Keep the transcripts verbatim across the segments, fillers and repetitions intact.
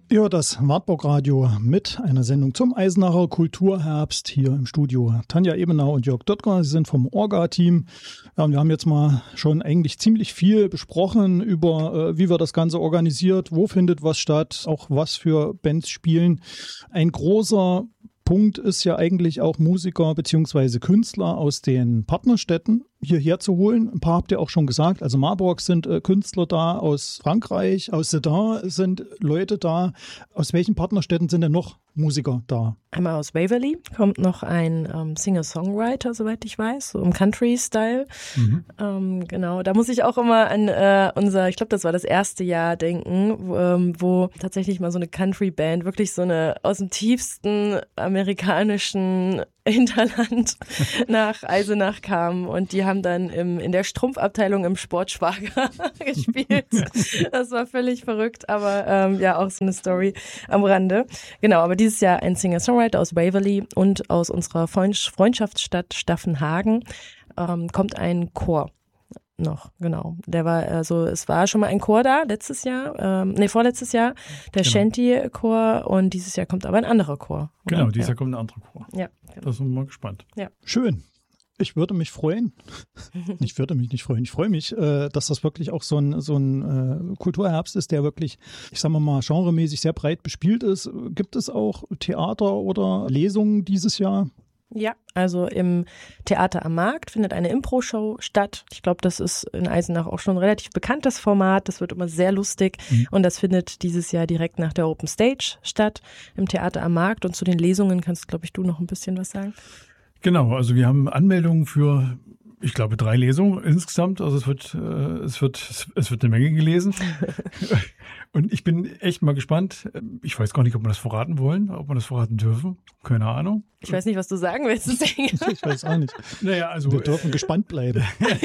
Ja, das Wartburg Radio mit einer Sendung zum Eisenacher Kulturherbst hier im Studio. Tanja Ebenau und Jörg Döttger, Sie sind vom Orga-Team. Ja, und wir haben jetzt mal schon eigentlich ziemlich viel besprochen über, äh, wie wir das Ganze organisiert, wo findet was statt, auch was für Bands spielen. Ein großer Punkt ist ja eigentlich auch Musiker bzw. Künstler aus den Partnerstädten hierher zu holen. Ein paar habt ihr auch schon gesagt. Also Marburg sind äh, Künstler da, aus Frankreich, aus Sedan sind Leute da. Aus welchen Partnerstädten sind denn noch Musiker da? Einmal aus Waverly kommt noch ein ähm, Singer-Songwriter, soweit ich weiß, so im Country-Style. Mhm. Ähm, genau, da muss ich auch immer an äh, unser, ich glaube, das war das erste Jahr denken, wo, ähm, wo tatsächlich mal so eine Country-Band, wirklich so eine aus dem tiefsten amerikanischen Hinterland nach Eisenach kam und die haben dann im, in der Strumpfabteilung im Sportschwager gespielt. Das war völlig verrückt, aber ähm, ja, auch so eine Story am Rande. Genau, aber dieses Jahr ein Singer-Songwriter aus Waverly und aus unserer Freundschaftsstadt Staffenhagen ähm, kommt ein Chor. Noch, genau. Der war, also es war schon mal ein Chor da, letztes Jahr, ähm, nee, vorletztes Jahr, der genau. Shanty-Chor und dieses Jahr kommt aber ein anderer Chor. Oder? Genau, dieses ja. Jahr kommt ein anderer Chor. Ja. Genau. Da sind wir mal gespannt. Ja. Schön. Ich würde mich freuen, ich würde mich nicht freuen, ich freue mich, äh, dass das wirklich auch so ein, so ein äh, Kulturherbst ist, der wirklich, ich sage mal, genremäßig sehr breit bespielt ist. Gibt es auch Theater oder Lesungen dieses Jahr? Ja, also im Theater am Markt findet eine Impro-Show statt. Ich glaube, das ist in Eisenach auch schon ein relativ bekanntes Format. Das wird immer sehr lustig mhm. und das findet dieses Jahr direkt nach der Open Stage statt im Theater am Markt. Und zu den Lesungen kannst, glaube ich, du noch ein bisschen was sagen. Genau, also wir haben Anmeldungen für, ich glaube, drei Lesungen insgesamt. Also es wird, äh, es wird, es wird eine Menge gelesen. Und ich bin echt mal gespannt. Ich weiß gar nicht, ob wir das verraten wollen, ob wir das verraten dürfen. Keine Ahnung. Ich weiß nicht, was du sagen willst. Ich weiß auch nicht. Naja, also wir dürfen äh, gespannt bleiben.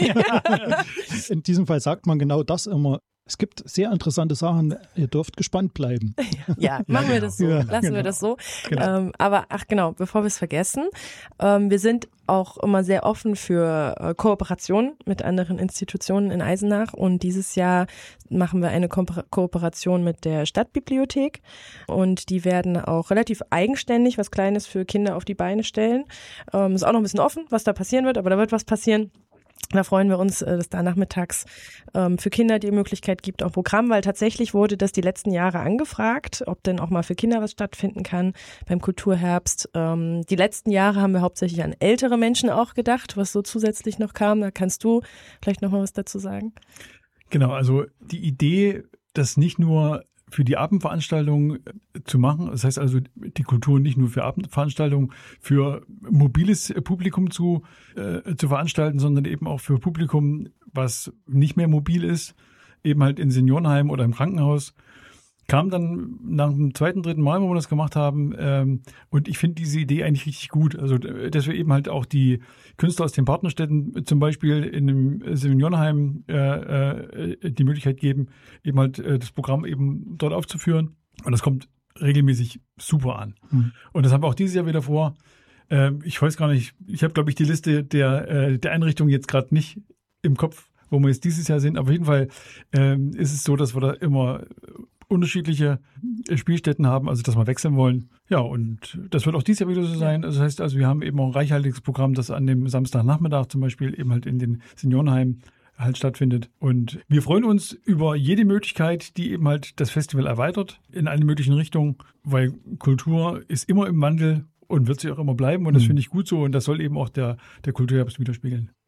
In diesem Fall sagt man genau das immer. Es gibt sehr interessante Sachen, ihr dürft gespannt bleiben. Ja, machen wir das so, ja, lassen genau. wir das so. Genau. Ähm, aber ach genau, bevor wir es vergessen, ähm, wir sind auch immer sehr offen für äh, Kooperationen mit anderen Institutionen in Eisenach und dieses Jahr machen wir eine Ko- Kooperation mit der Stadtbibliothek und die werden auch relativ eigenständig was Kleines für Kinder auf die Beine stellen. Ähm, ist auch noch ein bisschen offen, was da passieren wird, aber da wird was passieren. Da freuen wir uns, dass da nachmittags ähm, für Kinder die Möglichkeit gibt, auch Programm, weil tatsächlich wurde das die letzten Jahre angefragt, ob denn auch mal für Kinder was stattfinden kann beim Kulturherbst. Ähm, die letzten Jahre haben wir hauptsächlich an ältere Menschen auch gedacht, was so zusätzlich noch kam. Da kannst du vielleicht noch mal was dazu sagen. Genau, also die Idee, dass nicht nur für die Abendveranstaltungen zu machen. Das heißt also, die Kultur nicht nur für Abendveranstaltungen, für mobiles Publikum zu, äh, zu veranstalten, sondern eben auch für Publikum, was nicht mehr mobil ist, eben halt in Seniorenheim oder im Krankenhaus. Kam dann nach dem zweiten, dritten Mal, wo wir das gemacht haben. Ähm, und ich finde diese Idee eigentlich richtig gut. Also, dass wir eben halt auch die Künstler aus den Partnerstädten zum Beispiel in einem Seniorenheim äh, äh, die Möglichkeit geben, eben halt äh, das Programm eben dort aufzuführen. Und das kommt regelmäßig super an. Mhm. Und das haben wir auch dieses Jahr wieder vor. Äh, ich weiß gar nicht, ich habe, glaube ich, die Liste der, äh, der Einrichtungen jetzt gerade nicht im Kopf, wo wir jetzt dieses Jahr sind. Aber auf jeden Fall äh, ist es so, dass wir da immer unterschiedliche Spielstätten haben, also dass wir wechseln wollen. Ja, und das wird auch dieses Jahr wieder so sein. Das heißt also, wir haben eben auch ein reichhaltiges Programm, das an dem Samstagnachmittag zum Beispiel eben halt in den Seniorenheimen halt stattfindet. Und wir freuen uns über jede Möglichkeit, die eben halt das Festival erweitert in alle möglichen Richtungen, weil Kultur ist immer im Wandel und wird sich auch immer bleiben. Und das finde ich gut so. Und das soll eben auch der, der Kulturherbst widerspiegeln.